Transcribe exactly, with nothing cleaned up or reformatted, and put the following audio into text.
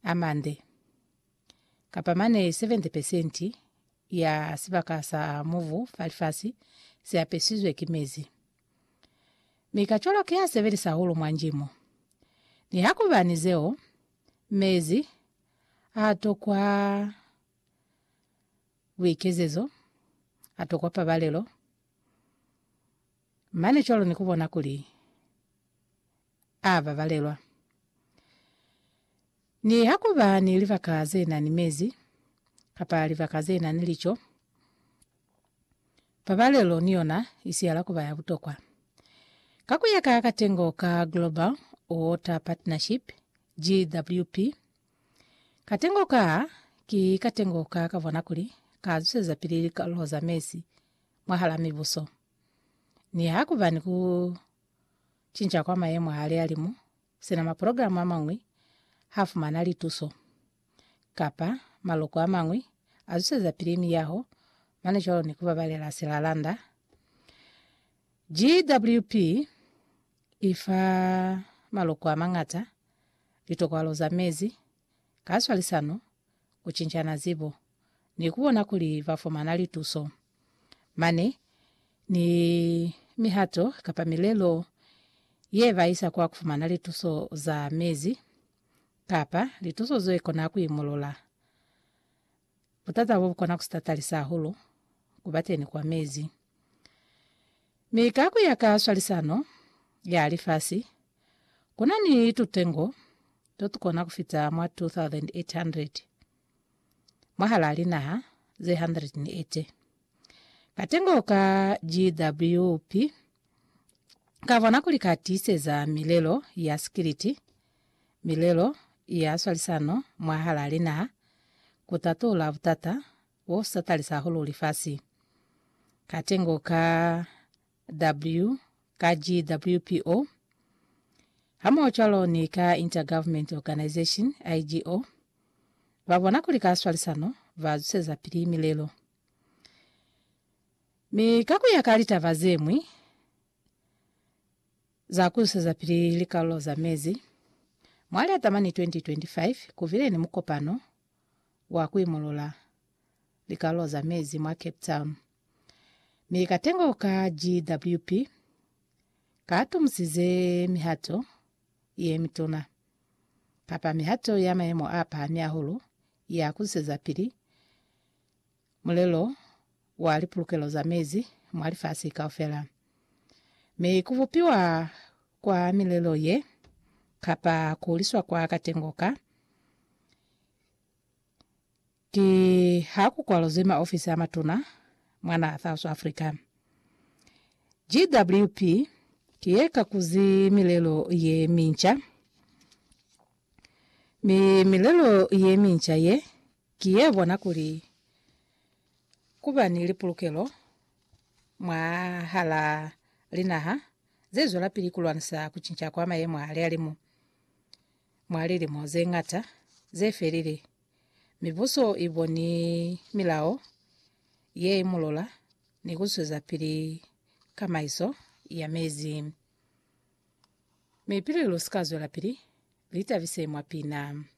amande kapamane seventy percent ya sipaka sa muvu falifasi siapesizwe kimezi. Mikacholo kia severi sahulu mwanjimo. Ni haku vanizeo mezi ato kwa wikezezo ato kwa pabalelo mane cholo ni kubona kuli ava valelwa. Ni haku vani liva kaze na ni mezi kapa liva kaze na nilicho pabalelo niona isi ala kubaya butokwa. Kakuya kaka tengo ka Global Water Partnership G W P katengo ka ki katengo ka kavona kuli kazuse za pilili kaloza mesi mwahala mibuso. Ni haku vani ku chincha kwa maye mwahali alimu sina maprogramu amangwi hafu manali tuso kapa maloko amangwi azuse za pilimi yaho mane cholo ni kuba bale la silalanda. G W P ifa maloko amangata litoko aloza mezi kaswali sano kuchinchana zibo ni kuona kuli vafo manali tuso mane ni mihato kapa milelo ye vaisa kwa kufumana lituso za mezi kapa lituso zoe kona kuimolola utata wabu kona kustatali saa hulu kubate ni kwa mezi. Mikaku ya kaswali sano ya alifasi kuna ni tutengo totu kona kufita mwa two thousand eight hundred mwahala alinaha ze one hundred eighty. Katengo ka G W P kavona kulika tise za milelo ya security milelo ya swalisano mwahala alinaha kutatola butata wo satali sahulu ulifasi. Katengo ka W ka G W P O hamo chalo ni ka Intergovernment Organization I G O vavona kulika swalisano vazuse za pili milelo. Mikaku ya kalita vazemwi za kuse za pili likalo za mezi mwali atamani twenty twenty-five kuvile ni mukopano wa kuimolola likalo za mezi mwa Cape Town. Mikatengo ka G W P katu msize mihato ye mituna kapa mihato ya maemo apa miahulu ya kuse za pili mulelo wali pulukelo za mezi mwali fasi kaofela. Me kuvupiwa kwa milelo ye kapa kuliswa kwa katengoka ki haku kwa lozima ofisi ya matuna mwana South Africa. G W P kieka kuzi milelo ye mincha mi milelo ye mincha ye kiye wana kuli kuba nilipulukelo mwa hala linaha zezo la pili kulwanisa kuchincha kwa maye mwali alimu mwali limu ze ngata ze ferili mibuso iboni milao ye imulola ni kusu za pili kama iso ya mezi mipili lusikazo la pili vita vise mwapina